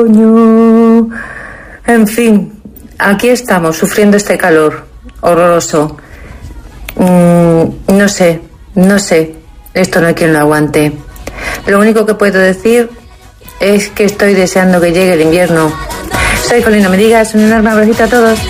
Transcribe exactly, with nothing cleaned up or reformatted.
En fin, aquí estamos sufriendo este calor horroroso. Mm, no sé, no sé, esto no hay quien lo aguante. Lo único que puedo decir es que estoy deseando que llegue el invierno. Soy Colina, me digas, un enorme abracito a todos.